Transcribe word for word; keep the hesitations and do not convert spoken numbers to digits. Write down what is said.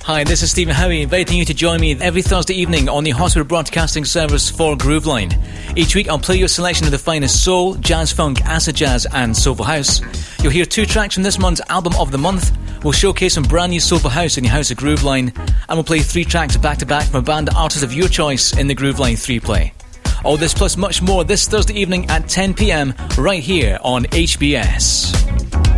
Hi, this is Stephen Howie, inviting you to join me every Thursday evening on the Hospital Broadcasting Service for Grooveline. Each week I'll play you a selection of the finest soul, jazz funk, acid jazz and soulful house. You'll hear two tracks from this month's Album of the Month. We'll showcase some brand new soulful house in the House of Grooveline, and we'll play three tracks back to back from a band artist of your choice in the Grooveline three play. All this plus much more this Thursday evening at ten p m right here on H B S.